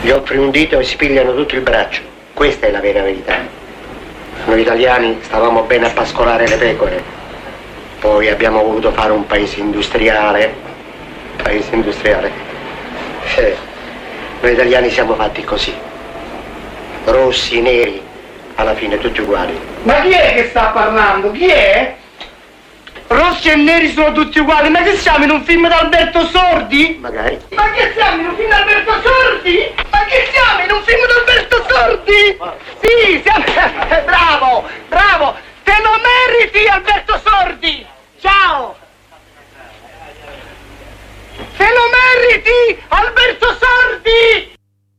Gli offri un dito e si pigliano tutto il braccio. Questa è la vera verità. Noi italiani stavamo bene a pascolare le pecore. Poi abbiamo voluto fare un paese industriale. Noi italiani siamo fatti così. Rossi, neri, alla fine tutti uguali. Ma chi è che sta parlando? Chi è? Rossi e neri sono tutti uguali, ma che siamo in un film di Alberto Sordi? Magari. Ma che siamo in un film di Alberto Sordi? Ma che siamo in un film di Alberto Sordi? Sì, siamo... bravo, bravo! Te lo meriti, Alberto Sordi! Ciao! Te lo meriti, Alberto Sordi!